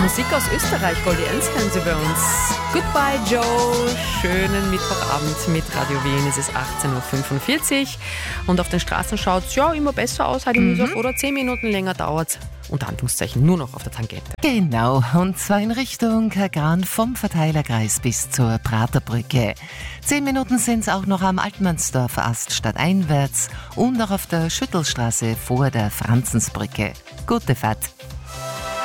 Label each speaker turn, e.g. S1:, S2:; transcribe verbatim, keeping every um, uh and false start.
S1: Musik aus Österreich, Goldie Enz hören Sie bei uns. Goodbye Joe, schönen Mittwochabend mit Radio Wien. Es ist achtzehn Uhr fünfundvierzig und auf den Straßen schaut es ja immer besser aus, heute mhm. Mittag, oder zehn Minuten länger dauert. Unter Anführungszeichen nur noch auf der Tangente.
S2: Genau, und zwar in Richtung Kagan vom Verteilerkreis bis zur Praterbrücke. Zehn Minuten sind es auch noch am Altmannsdorfer Ast stadteinwärts und auch auf der Schüttelstraße vor der Franzensbrücke. Gute Fahrt!